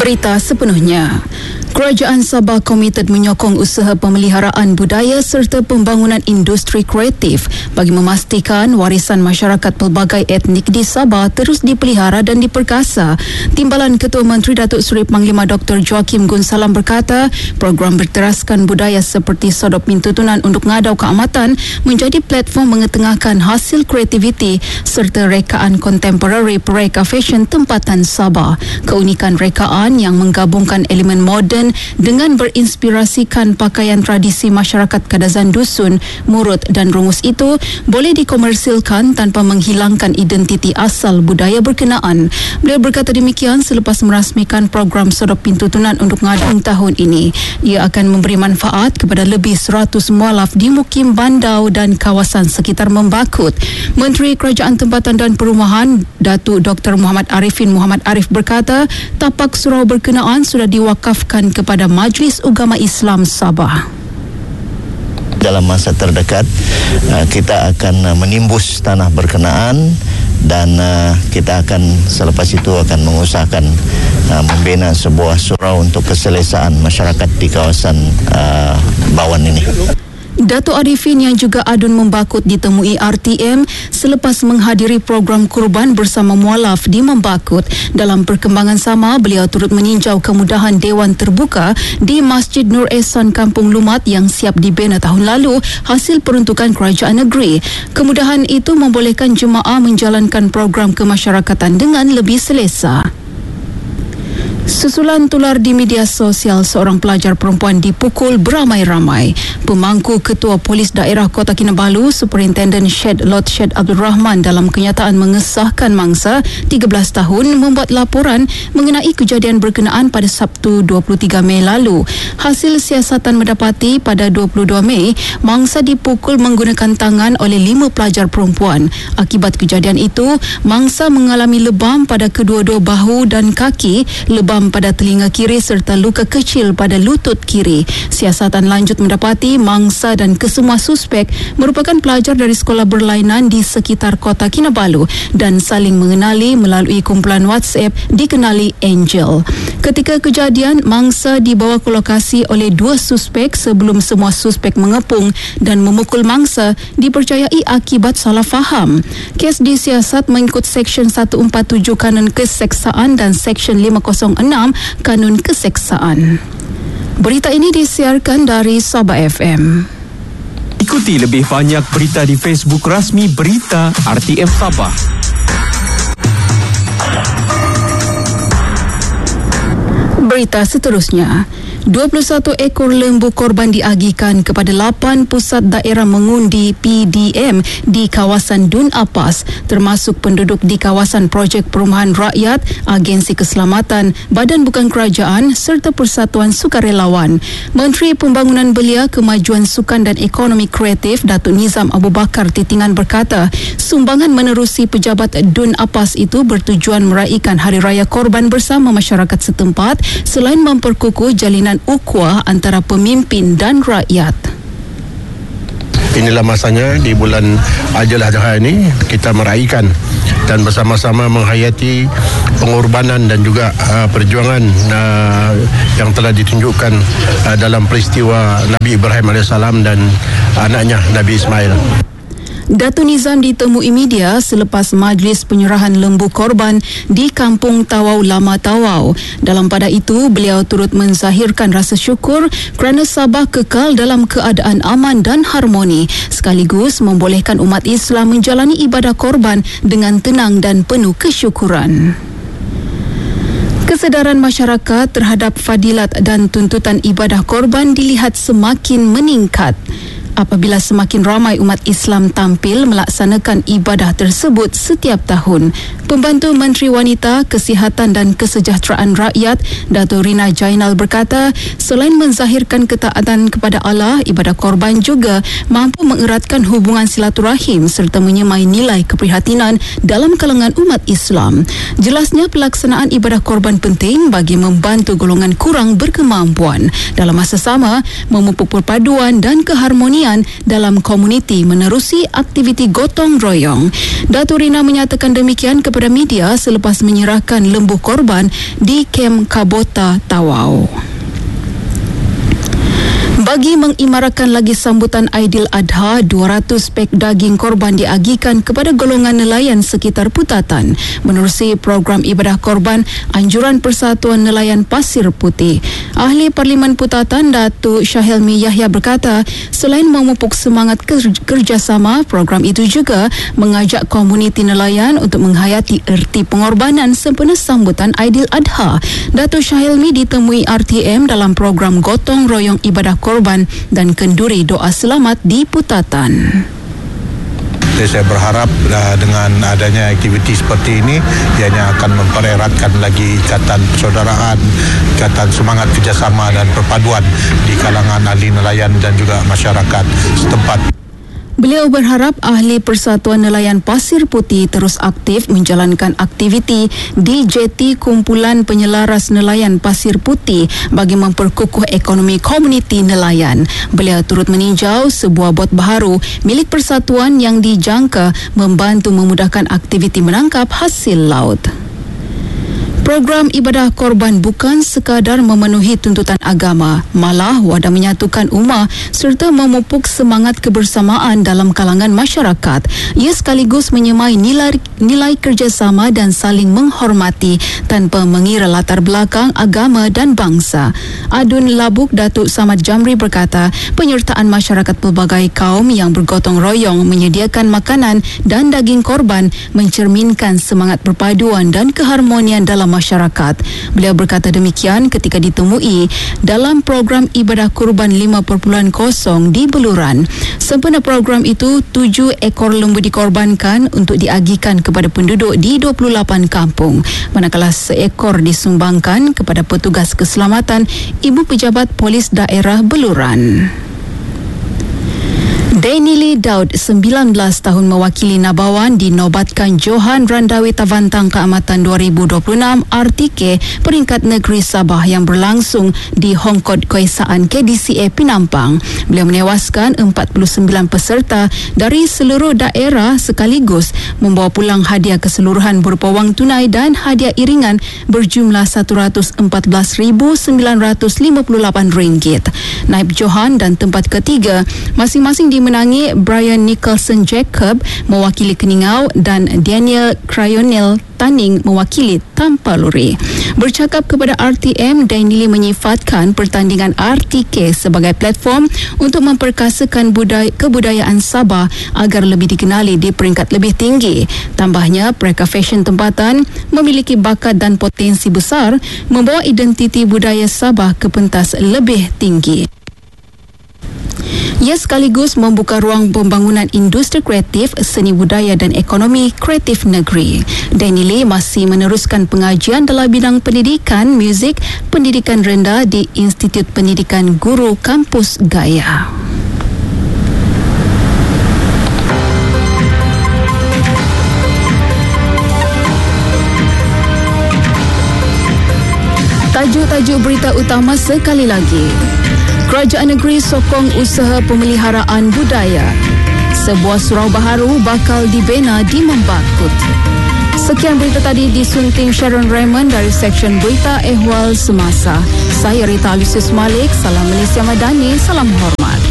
Berita sepenuhnya. Kerajaan Sabah komited menyokong usaha pemeliharaan budaya serta pembangunan industri kreatif bagi memastikan warisan masyarakat pelbagai etnik di Sabah terus dipelihara dan diperkasa. Timbalan Ketua Menteri Datuk Seri Panglima Dr. Joaquim Gunsalam berkata, program berteraskan budaya seperti Sodop Mintutunan untuk Ngadau Keamatan menjadi platform mengetengahkan hasil kreativiti serta rekaan kontemporari pereka fashion tempatan Sabah. Keunikan rekaan yang menggabungkan elemen moden dengan berinspirasikan pakaian tradisi masyarakat Kadazan Dusun, Murut dan Rungus itu boleh dikomersilkan tanpa menghilangkan identiti asal budaya berkenaan. Beliau berkata demikian selepas merasmikan program Sodop Pintutunan untuk Ngadau tahun ini. Ia akan memberi manfaat kepada lebih 100 mualaf di Mukim Bandau dan kawasan sekitar Membakut. Menteri Kerajaan Tempatan dan Perumahan Datuk Dr. Muhammad Arifin Muhammad Arif berkata, tapak surau berkenaan sudah diwakafkan kepada Majlis Ugama Islam Sabah. Dalam masa terdekat kita akan menimbus tanah berkenaan dan kita akan selepas itu akan mengusahakan membina sebuah surau untuk keselesaan masyarakat di kawasan Bawan ini. Datuk Arifin yang juga adun Membakut ditemui RTM selepas menghadiri program kurban bersama mualaf di Membakut. Dalam perkembangan sama, beliau turut meninjau kemudahan Dewan Terbuka di Masjid Nur Ehsan Kampung Lumat yang siap dibina tahun lalu hasil peruntukan kerajaan negeri. Kemudahan itu membolehkan jemaah menjalankan program kemasyarakatan dengan lebih selesa. Susulan tular di media sosial, seorang pelajar perempuan dipukul beramai-ramai. Pemangku Ketua Polis Daerah Kota Kinabalu, Superintendent Syed Lot Syed Abdul Rahman dalam kenyataan mengesahkan mangsa 13 tahun membuat laporan mengenai kejadian berkenaan pada Sabtu 23 Mei lalu. Hasil siasatan mendapati pada 22 Mei, mangsa dipukul menggunakan tangan oleh 5 pelajar perempuan. Akibat kejadian itu, mangsa mengalami lebam pada kedua-dua bahu dan kaki, lebam pada telinga kiri serta luka kecil pada lutut kiri. Siasatan lanjut mendapati mangsa dan kesemua suspek merupakan pelajar dari sekolah berlainan di sekitar Kota Kinabalu dan saling mengenali melalui kumpulan WhatsApp dikenali Angel. Ketika kejadian, mangsa dibawa ke lokasi oleh 2 suspek sebelum semua suspek mengepung dan memukul mangsa dipercayai akibat salah faham. Kes disiasat mengikut Seksyen 147 Kanun Keseksaan dan Seksyen 506 Kanun Keseksaan. Berita ini disiarkan dari Sabah FM. Ikuti lebih banyak berita di Facebook rasmi Berita RTM Sabah. Berita seterusnya. 21 ekor lembu korban diagihkan kepada 8 pusat daerah mengundi PDM di kawasan Dun Apas, termasuk penduduk di kawasan Projek Perumahan Rakyat, Agensi Keselamatan, Badan Bukan Kerajaan serta Persatuan Sukarelawan. Menteri Pembangunan Belia, Kemajuan Sukan dan Ekonomi Kreatif Datuk Nizam Abu Bakar Titingan berkata, sumbangan menerusi pejabat Dun Apas itu bertujuan meraihkan Hari Raya Korban bersama masyarakat setempat selain memperkukuh jalinan ukhuwah antara pemimpin dan rakyat. Inilah masanya di bulan Aidiladha ini kita meraihkan dan bersama-sama menghayati pengorbanan dan juga perjuangan yang telah ditunjukkan dalam peristiwa Nabi Ibrahim AS dan anaknya Nabi Ismail. Datuk Nizam ditemui media selepas majlis penyerahan lembu korban di Kampung Tawau Lama Tawau. Dalam pada itu, beliau turut menzahirkan rasa syukur kerana Sabah kekal dalam keadaan aman dan harmoni, sekaligus membolehkan umat Islam menjalani ibadah korban dengan tenang dan penuh kesyukuran. Kesedaran masyarakat terhadap fadilat dan tuntutan ibadah korban dilihat semakin meningkat apabila semakin ramai umat Islam tampil melaksanakan ibadah tersebut setiap tahun. Pembantu Menteri Wanita, Kesihatan dan Kesejahteraan Rakyat, Dato' Rina Jainal berkata, selain menzahirkan ketaatan kepada Allah, ibadah korban juga mampu mengeratkan hubungan silaturahim serta menyemai nilai keprihatinan dalam kalangan umat Islam. Jelasnya, pelaksanaan ibadah korban penting bagi membantu golongan kurang berkemampuan. Dalam masa sama, memupuk perpaduan dan keharmonian dalam komuniti menerusi aktiviti gotong royong. Dato' Rina menyatakan demikian kepada kepada media selepas menyerahkan lembu korban di kem Kabota, Tawau. Bagi mengimarahkan lagi sambutan Aidiladha, 200 pek daging korban diagihkan kepada golongan nelayan sekitar Putatan menerusi program ibadah korban anjuran Persatuan Nelayan Pasir Putih. Ahli Parlimen Putatan Datuk Syahelmi Yahya berkata, selain memupuk semangat kerjasama, program itu juga mengajak komuniti nelayan untuk menghayati erti pengorbanan sempena sambutan Aidiladha. Datuk Syahelmi ditemui RTM dalam program gotong royong ibadah korban dan kenduri doa selamat di Putatan. Saya berharap dengan adanya aktiviti seperti ini, ianya akan mempereratkan lagi ikatan persaudaraan, ikatan semangat kerjasama dan perpaduan di kalangan ahli nelayan dan juga masyarakat setempat. Beliau berharap ahli Persatuan Nelayan Pasir Putih terus aktif menjalankan aktiviti di jeti Kumpulan Penyelaras Nelayan Pasir Putih bagi memperkukuh ekonomi komuniti nelayan. Beliau turut meninjau sebuah bot baharu milik persatuan yang dijangka membantu memudahkan aktiviti menangkap hasil laut. Program ibadah korban bukan sekadar memenuhi tuntutan agama, malah wadah menyatukan ummah serta memupuk semangat kebersamaan dalam kalangan masyarakat. Ia sekaligus menyemai nilai kerjasama dan saling menghormati tanpa mengira latar belakang agama dan bangsa. Adun Labuk Datuk Samad Jamri berkata, penyertaan masyarakat pelbagai kaum yang bergotong royong menyediakan makanan dan daging korban mencerminkan semangat perpaduan dan keharmonian dalam masyarakat. Beliau berkata demikian ketika ditemui dalam program ibadah kurban 5.0 di Beluran. Sempena program itu, 7 ekor lembu dikorbankan untuk diagihkan kepada penduduk di 28 kampung, manakala seekor disumbangkan kepada petugas keselamatan Ibu Pejabat Polis Daerah Beluran. Dainili Daud, 19 tahun mewakili Nabawan, dinobatkan Johan Randawi Tavantang Keamatan 2026 RTK peringkat negeri Sabah yang berlangsung di Hongkod Keesaan KDCA Penampang. Beliau menewaskan 49 peserta dari seluruh daerah sekaligus membawa pulang hadiah keseluruhan berupa wang tunai dan hadiah iringan berjumlah RM114,958. Naib Johan dan tempat ketiga masing-masing dimenangi Brian Nicholson Jacob mewakili Keningau dan Daniel Crayonel Taning mewakili Tampaluri. Bercakap kepada RTM, Dainili menyifatkan pertandingan RTK sebagai platform untuk memperkasakan kebudayaan Sabah agar lebih dikenali di peringkat lebih tinggi. Tambahnya, mereka fashion tempatan memiliki bakat dan potensi besar membawa identiti budaya Sabah ke pentas lebih tinggi. Ia sekaligus membuka ruang pembangunan industri kreatif, seni budaya dan ekonomi kreatif negeri. Dainili masih meneruskan pengajian dalam bidang pendidikan muzik, pendidikan rendah di Institut Pendidikan Guru Kampus Gaya. Tajuk-tajuk berita utama sekali lagi. Kerajaan negeri sokong usaha pemeliharaan budaya. Sebuah surau baharu bakal dibina di Membakut. Sekian berita tadi disunting Sharon Raymond dari Seksyen Berita Ehwal Semasa. Saya Rita Lucius Malik. Salam Malaysia Madani. Salam hormat.